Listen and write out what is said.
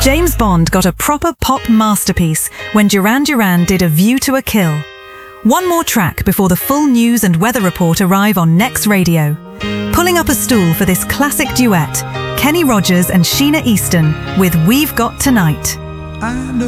James Bond got a proper pop masterpiece when Duran Duran did A View to a Kill. One more track before the full news and weather report arrive on Next Radio. Pulling up a stool for this classic duet, Kenny Rogers and Sheena Easton with We've Got Tonight. I know